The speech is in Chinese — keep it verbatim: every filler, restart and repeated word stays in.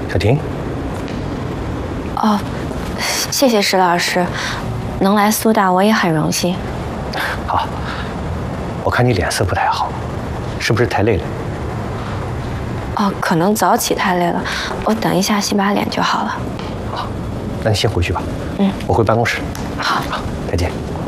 小婷。 哦，谢谢石老师，能来苏大我也很荣幸。 好，我看你脸色不太好，是不是太累了？ 哦，可能早起太累了，我等一下洗把脸就好了。 好，那你先回去吧。嗯，我回办公室。 好， 好，再见。